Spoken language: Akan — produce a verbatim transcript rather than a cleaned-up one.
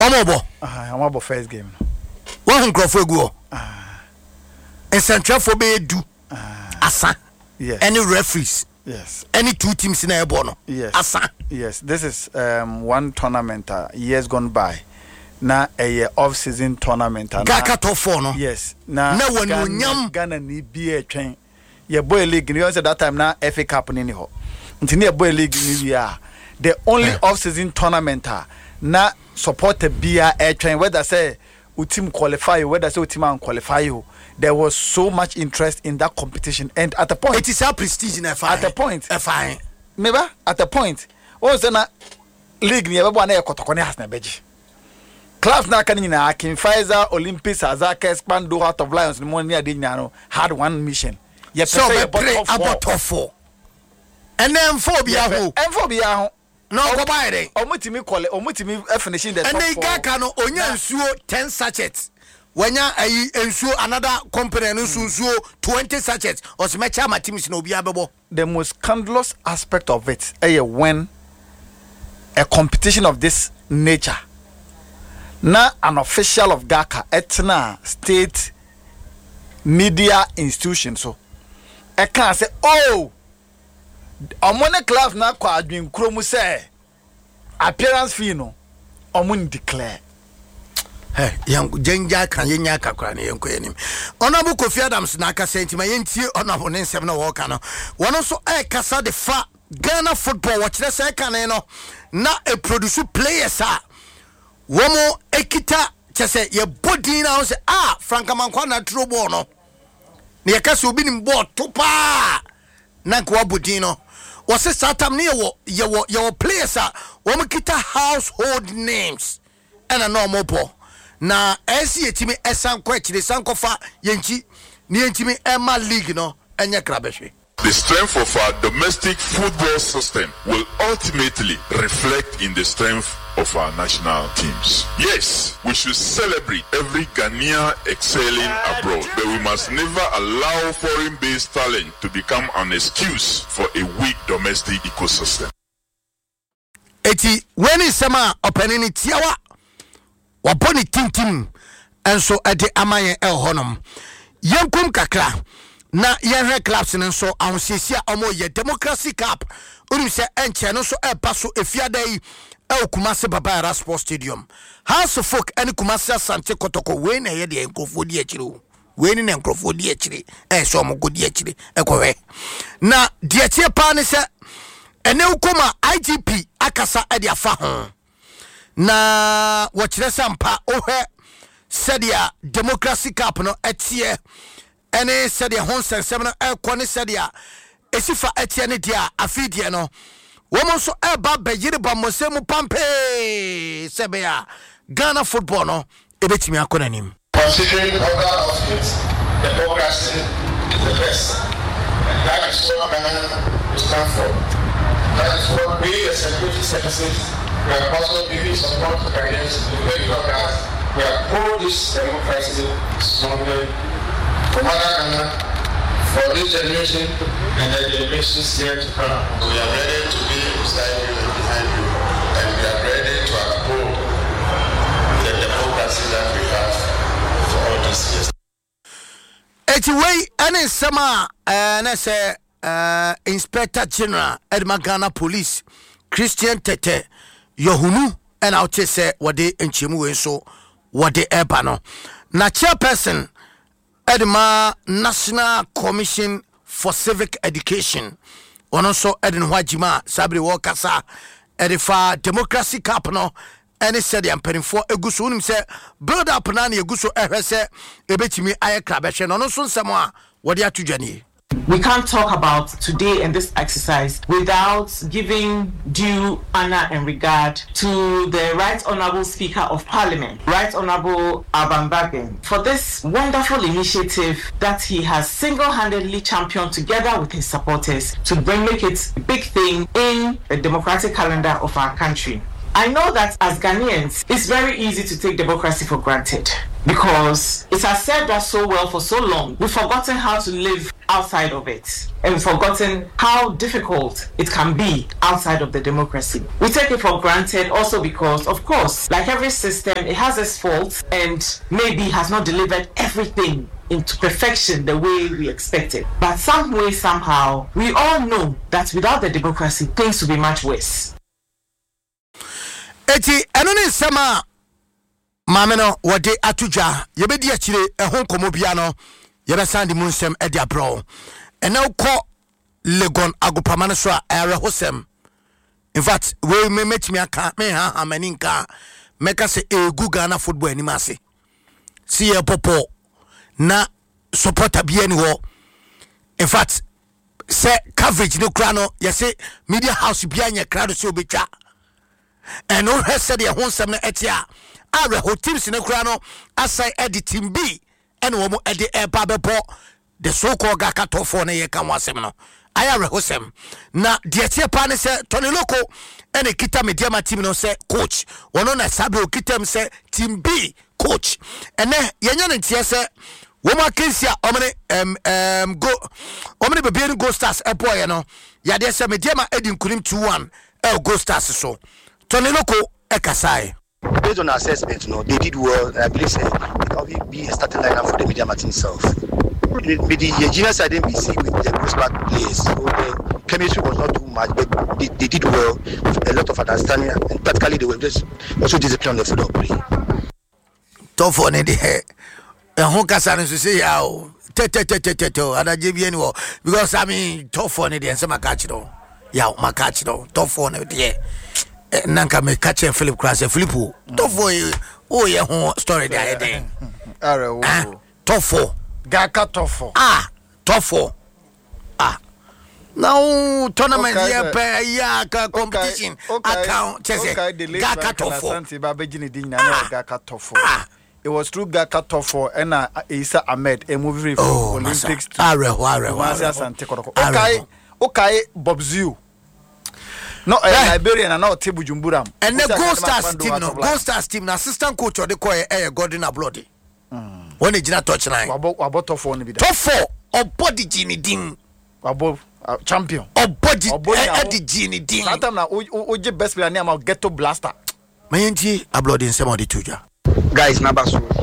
Omobo. Ah, omobo first game. One crofo egu. Ah. And central for be do. Ah. Asa. Yes. Any referees? Yes. Any two teams in Ebono? Yes. Asa. Yes. This is um one tournament uh, years gone by. Na a off-season tournament. Gaka top four no. Yes. Na na when you nyam Ghana ni be a train. Ye boy league. You said that time na F A Cup ni ho. Until near boy league ni we are the only yeah. off-season tournament. Na support a be a train. Whether say team qualify, whether say team and qualify you. There was so much interest in that competition, and at the point, it is a prestige in F I. At the point, F I. Maybe at the point, also na league ni everyone na kotokone has na beji. Clubs na kanina Akin Pfizer, Olympics, Azaka, Expand, Heart of Lions, ni mo ni ade nyano had one mission. Ye so be play about top four. And then four be a ho. And four be a ho. No go buy it. Omutimi call it, omutimi finishing the top four. And they Gaka no onya nsuo ten sachets. When ya ensure another company and ensure twenty sachets or smecha my teams no be abebo. The most scandalous aspect of it is when a competition of this nature, na an official of Gaka, etna state media institution, so I can't say, oh, among class na kwa adwin kromu say appearance fee no, omun declare. Hey, young Jenja can yenya kakra ne yenko yanim. Honorable Kofi Adams na aka senti ma yentie honorable nsem na wo ka no. Wono so e kasa de fa Ghana football watch the second no na e produce players a womo ekita chese ye body na say ah Franka Mankwa na throw ball no. Ne ye kasa obi nim ball to pa na kwa body no. Wose satam ne ye wo ye wo ye wo players a womo kita household names and a normal ball. Na esi etimi esan kwa chire san kofa yenchi ni entimi Emma League no enye krabehwe. The strength of our domestic football system will ultimately reflect in the strength of our national teams. Yes, we should celebrate every Ghanaian excelling abroad, but we must never allow foreign-based talent to become an excuse for a weak domestic ecosystem. Eti when is sama openini tiawa waponi tim tim enso ede amaye el honom yankum kakra na yenhwe clubs nso ahosiesia omo ye Democracy Cup uru se enche no so e paso efiada yi e Kumasi Baba Sports Stadium House of Folk ene Kumasi Asante Kotoko we na ye de enkofo di akire we ni na enkofo di akire e so omo go di akire e kowe na di akire pa ne se ene ukoma I G P akasa e de afa ho na wachire sampa ohwe sedia Democracy Cup no etie ene sedia honsen semno ekone sedia esifa etie ne dia afidie no womo so eba beyire ba mosemu pampe sebea Ghana football no ebetimi akona nim. Considering other outfits, democracy is the best, and that is what Ghana is stand for. That is what we as security services we are also giving support to Ghanaians to make sure that we are pro this democracy strongly for Mother Ghana, for this generation, and the generations here to come. We are ready to be beside you and behind you, and we are ready to uphold the democracy that we have for all these years. Eti way any summer na say Inspector General Edma Ghana Police Christian Tete Yohunu and out say wade enchemu we so wade eba no na chairperson Edma National Commission for Civic Education ono so edin hwajima sabri wo kasa edifa Democracy Cup no any said the amperin eguso unim say build up na na eguso ehwe say ebetimi aye krabehwe no no so nsemo a wade atudwane. We can't talk about today and this exercise without giving due honor and regard to the Right Honourable Speaker of Parliament, Right Honourable Alban Bagbin, for this wonderful initiative that he has single-handedly championed together with his supporters to bring make it a big thing in the democratic calendar of our country. I know that as Ghanaians, it's very easy to take democracy for granted. because it has served us so well for so long. We've forgotten how to live outside of it, and we've forgotten how difficult it can be outside of the democracy. We take it for granted also because, of course, like every system, it has its faults and maybe has not delivered everything into perfection the way we expected. But some way, somehow, we all know that without the democracy, things will be much worse. Eti, enoni sema mameno wade atuja yebedi achire ehon komo bia no yebe sandi munsem edi abro ena uko Legon agopamane so a erehosem. In fact, we me metimi aka me ha amaninka meka se egu Ghana football ani mase si e popo na supporter bia ni ho. In fact, say coverage no kra no yese media house bia nya kra do se obetwa and no said the honsem na etia are ho teams ne kra no asai edit team B and wo mo edi e ba bebo the so called Gaka top four na ye kan wasem no aya rehosem na de etia pa ne se Tony Loko ene kita media ma team no se coach wono na sabe o kitam se team B coach ene yenya ne tie se wo ma kensia omene em em go omene bebe Go Stars e boy no ya de se media ma edi nkunim two one e Go Stars so Tony Loko ekasai. Based on assessment, no, they did well. I believe say, it will be a starting lineup for the media team itself. The, the junior side didn't be see with the most back players, so the chemistry was not too much, but they, they did well with a lot of understanding, and practically they were just also disciplined on the football play. Tough on the head. And who can say, "Oh, te te te te te te," and I give you any because I mean tough on it and some catch it all. Yeah, my catch it all. Tough on it, yeah. Nanka me catch and Philip Cross and Philip. Tough for you. Oh, yeah, story there. Eh, tough for Gaka tough. Ah, tough for ah. Now tournament Okay, yeah, but- per yeah, ka- competition account. Chese Gaka tough for. Ah. Gaka tough. Ah. It was through Gaka tough and uh, Isa Ahmed a movie from Oh, Olympics to Are are are. Kumasi Asante Kotoko. Are. Okay, okay, Bob Ziu. No, a Yeah. Liberian and not Tebu Jumburam. And the Go Stars team no, Go Stars team na assistant coach or the koye eh Gordon Ablodi. When he did touch line. Wabo wabo tough one be Top four or body genie ding wabo champion. or body Or body eh now. the genie ding. That time na oje best player name Ghetto Blaster. Mayenji Ablodi in some of the tuja. Guys, Nabasu.